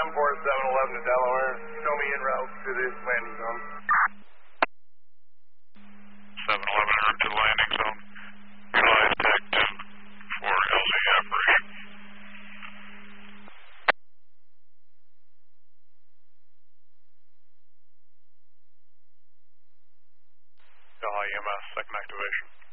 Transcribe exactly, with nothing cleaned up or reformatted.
ten four seven eleven to Delaware. Show me en route to the landing zone. seven eleven en route to the landing zone. Utilize tag ten for L Z operation. Delhi E M S, second activation.